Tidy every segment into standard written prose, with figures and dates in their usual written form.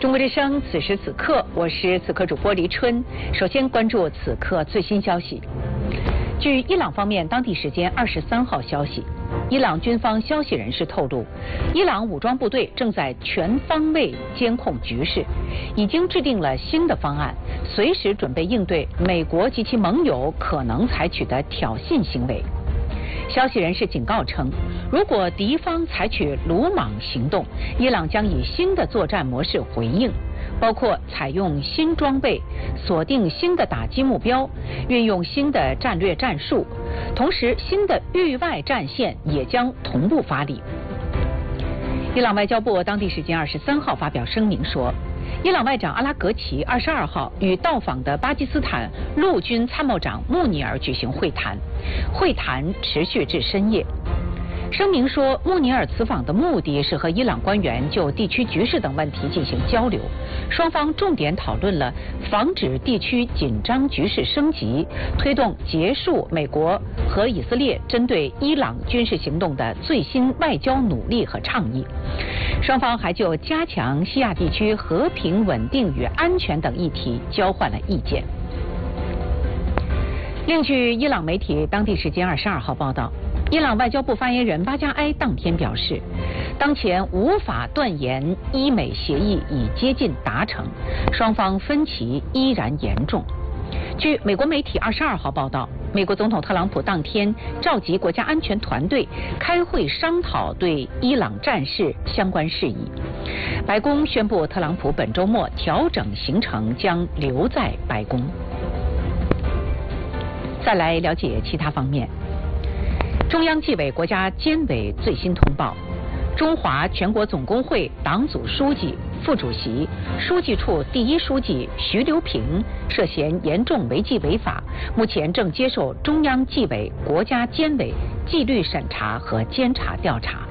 中国之声，此时此刻，我是此刻主播黎春。首先关注此刻最新消息。据伊朗方面当地时间23号消息，伊朗军方消息人士透露，伊朗武装部队正在全方位监控局势，已经制定了新的方案，随时准备应对美国及其盟友可能采取的挑衅行为。消息人士警告称，如果敌方采取鲁莽行动，伊朗将以新的作战模式回应，包括采用新装备、锁定新的打击目标、运用新的战略战术，同时新的域外战线也将同步发力。伊朗外交部当地时间23号发表声明说，伊朗外长阿拉格齐22号与到访的巴基斯坦陆军参谋长穆尼尔举行会谈，会谈持续至深夜。声明说，穆尼尔此访的目的是和伊朗官员就地区局势等问题进行交流，双方重点讨论了防止地区紧张局势升级、推动结束美国和以色列针对伊朗军事行动的最新外交努力和倡议。双方还就加强西亚地区和平稳定与安全等议题交换了意见。另据伊朗媒体当地时间22号报道，伊朗外交部发言人巴加埃当天表示，当前无法断言伊美协议已接近达成，双方分歧依然严重。据美国媒体22号报道，美国总统特朗普当天召集国家安全团队开会商讨对伊朗战事相关事宜。白宫宣布，特朗普本周末调整行程，将留在白宫。再来了解其他方面。中央纪委国家监委最新通报，中华全国总工会党组书记、副主席、书记处第一书记徐留平涉嫌严重违纪违法，目前正接受中央纪委国家监委纪律审查和监察调查。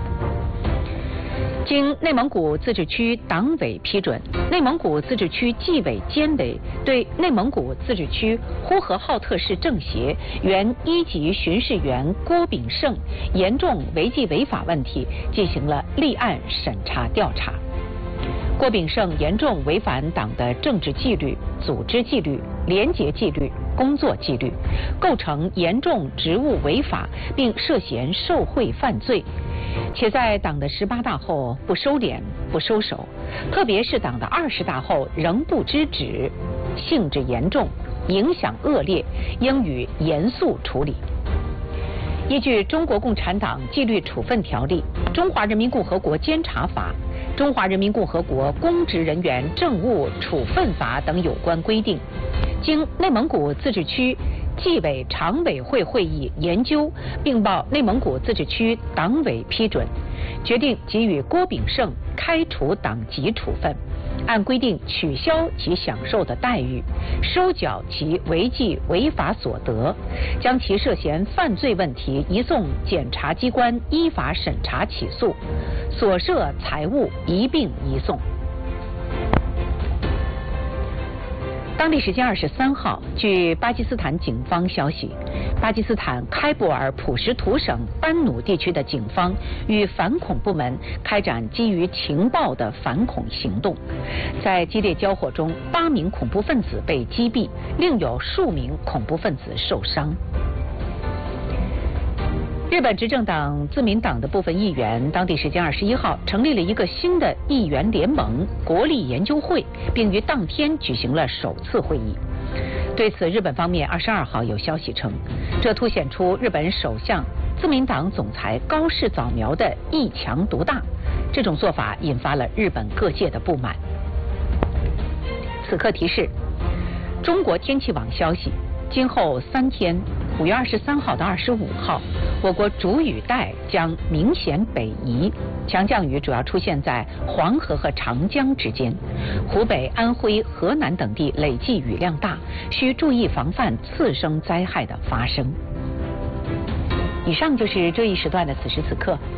经内蒙古自治区党委批准，内蒙古自治区纪委监委对内蒙古自治区呼和浩特市政协原1级巡视员郭炳胜严重违纪违法问题进行了立案审查调查。郭炳胜严重违反党的政治纪律、组织纪律、廉洁纪律、工作纪律，构成严重职务违法，并涉嫌受贿犯罪，且在党的18大后不收敛、不收手，特别是党的20大后仍不知止，性质严重，影响恶劣，应予严肃处理。依据《中国共产党纪律处分条例》、《中华人民共和国监察法》、《中华人民共和国公职人员政务处分法》等有关规定，经内蒙古自治区纪委常委会会议研究，并报内蒙古自治区党委批准，决定给予郭炳胜开除党籍处分，按规定取消其享受的待遇，收缴其违纪违法所得，将其涉嫌犯罪问题移送检察机关依法审查起诉，所涉财物一并移送。当地时间23号，据巴基斯坦警方消息，巴基斯坦开布尔普什图省班努地区的警方与反恐部门开展基于情报的反恐行动，在激烈交火中，8名恐怖分子被击毙，另有数名恐怖分子受伤。日本执政党自民党的部分议员当地时间21号成立了一个新的议员联盟国立研究会，并于当天举行了首次会议。对此，日本方面22号有消息称，这凸显出日本首相自民党总裁高市早苗的一强独大，这种做法引发了日本各界的不满。此刻提示，中国天气网消息，今后3天5月23号到25号，我国主雨带将明显北移，强降雨主要出现在黄河和长江之间，湖北、安徽、河南等地累计雨量大，需注意防范次生灾害的发生。以上就是这一时段的此时此刻，